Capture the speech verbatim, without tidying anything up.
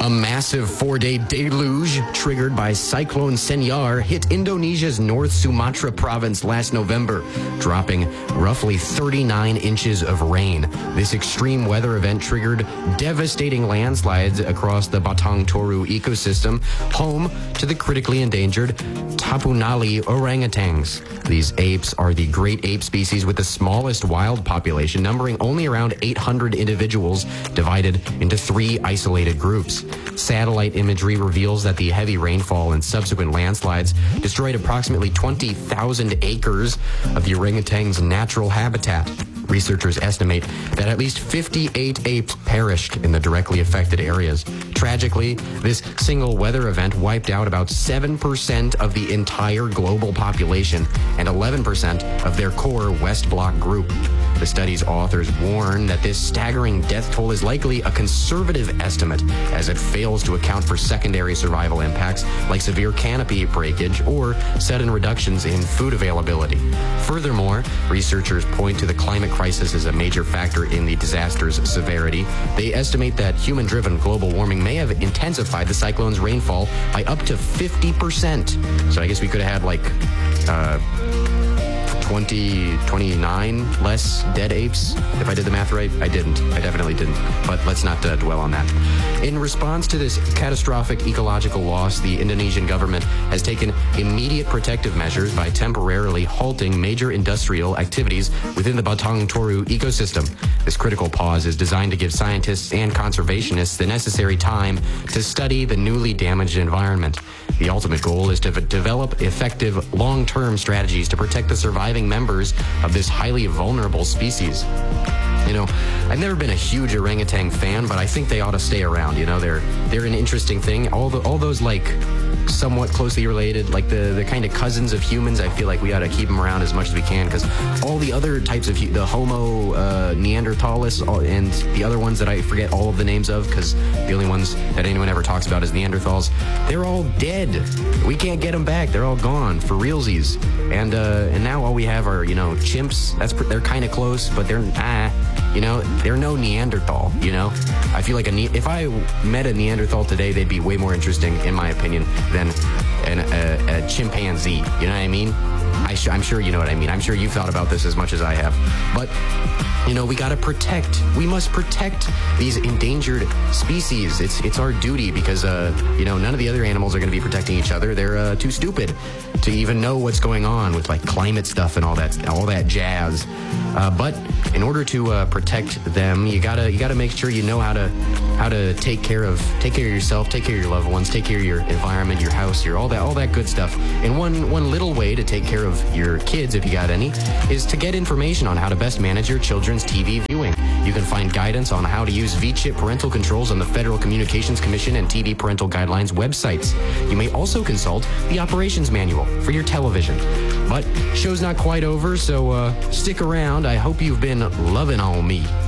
A massive four-day deluge triggered by Cyclone Senyar hit Indonesia's North Sumatra province last November, dropping roughly thirty-nine inches of rain. This extreme weather event triggered devastating landslides across the Batang Toru ecosystem, home to the critically endangered Tapunali orangutans. These apes are the great ape species with the smallest wild population, numbering only around eight hundred individuals, divided into three isolated groups. Satellite imagery reveals that the heavy rainfall and subsequent landslides destroyed approximately twenty thousand acres of the orangutan's natural habitat. Researchers estimate that at least fifty-eight apes perished in the directly affected areas. Tragically, this single weather event wiped out about seven percent of the entire global population and eleven percent of their core West Bloc group. The study's authors warn that this staggering death toll is likely a conservative estimate, as it fails to account for secondary survival impacts like severe canopy breakage or sudden reductions in food availability. Furthermore, researchers point to the climate crisis as a major factor in the disaster's severity. They estimate that human-driven global warming may have intensified the cyclone's rainfall by up to fifty percent. So I guess we could have had like uh, twenty, twenty-nine less dead apes, if I did the math right. I didn't. I definitely didn't. But let's not uh, dwell on that. In response to this catastrophic ecological loss, the Indonesian government has taken immediate protective measures by temporarily halting major industrial activities within the Batang Toru ecosystem. This critical pause is designed to give scientists and conservationists the necessary time to study the newly damaged environment. The ultimate goal is to v- develop effective long-term strategies to protect the surviving members of this highly vulnerable species. You know, I've never been a huge orangutan fan, but I think they ought to stay around. You know, they're they're an interesting thing. All the all those like somewhat closely related, like the the kind of cousins of humans. I feel like we ought to keep them around as much as we can, because all the other types of hu- the Homo uh, neanderthalis all, and the other ones that I forget all of the names of, because the only ones that anyone ever talks about is Neanderthals. They're all dead. We can't get them back. They're all gone for realsies. And uh, and now all we have are, you know, chimps. That's they're kind of close, but they're ah. You know, they're no Neanderthal, you know? I feel like a ne- if I met a Neanderthal today, they'd be way more interesting, in my opinion, than an, a, a chimpanzee. You know what I mean? I sh- I'm sure you know what I mean. I'm sure you've thought about this as much as I have. But, you know, we got to protect. We must protect these endangered species. It's it's our duty, because, uh, you know, none of the other animals are going to be protecting each other. They're uh, too stupid to even know what's going on with, like, climate stuff and all that all that jazz. Uh, but in order to uh, protect them, you gotta you gotta make sure you know how to how to take care of take care of yourself, take care of your loved ones, take care of your environment, your house, your all that all that good stuff. And one one little way to take care of your kids, if you got any, is to get information on how to best manage your children's T V viewing. You can find guidance on how to use V-chip parental controls on the Federal Communications Commission and T V Parental Guidelines websites. You may also consult the operations manual for your television. But show's not quite over, so uh, stick around. I hope you've been loving on me.